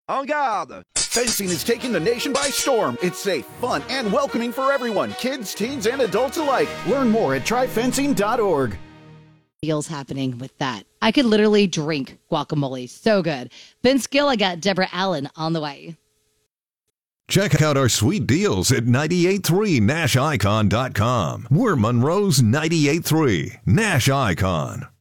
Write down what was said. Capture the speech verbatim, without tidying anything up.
En garde! Fencing is taking the nation by storm. It's safe, fun, and welcoming for everyone, kids, teens, and adults alike. Learn more at try fencing dot org. Deals happening with that. I could literally drink guacamole. So good. Vince Gill, I got Deborah Allen on the way. Check out our sweet deals at nine eight three nash icon dot com. We're Monroe's nine eight three Nash Icon.